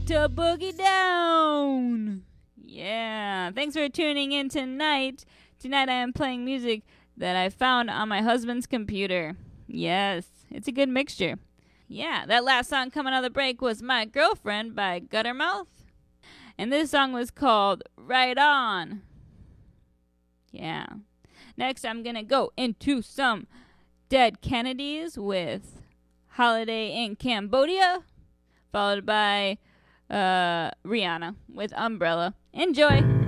to boogie down. Yeah, thanks for tuning in tonight. Tonight I am playing music that I found on my husband's computer. Yes, it's a good mixture. Yeah, that last song coming out of the break was My Girlfriend by Guttermouth. And this song was called Right On. Yeah. Next, I'm going to go into some Dead Kennedys with Holiday in Cambodia, followed by Rihanna with Umbrella. Enjoy!